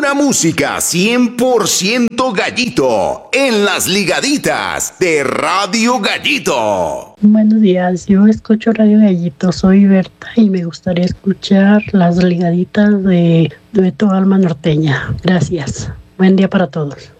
Pura música 100% Gallito en las ligaditas de Radio Gallito. Buenos días, yo escucho Radio Gallito, soy Berta y me gustaría escuchar las ligaditas de Dueto Alma Norteña. Gracias. Buen día para todos.